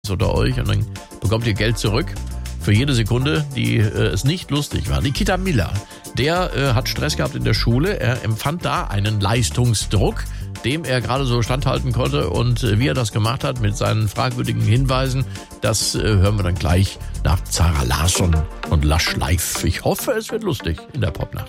unter euch und dann bekommt ihr Geld zurück für jede Sekunde, die es nicht lustig war. Nikita Miller, der hat Stress gehabt in der Schule. Er empfand da einen Leistungsdruck, dem er gerade so standhalten konnte. Und wie er das gemacht hat mit seinen fragwürdigen Hinweisen, das hören wir dann gleich nach Zara Larsson und Lush Life. Ich hoffe, es wird lustig in der Popnacht.